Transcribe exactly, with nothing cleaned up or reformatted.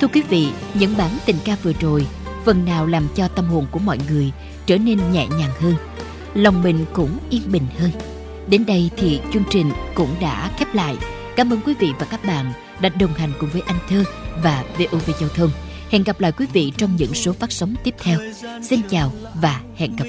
Thưa quý vị, những bản tình ca vừa rồi phần nào làm cho tâm hồn của mọi người trở nên nhẹ nhàng hơn, lòng mình cũng yên bình hơn. Đến đây thì chương trình cũng đã khép lại. Cảm ơn quý vị và các bạn đã đồng hành cùng với Anh Thơ và vê o vê Giao thông. Hẹn gặp lại quý vị trong những số phát sóng tiếp theo. Xin chào và hẹn gặp lại.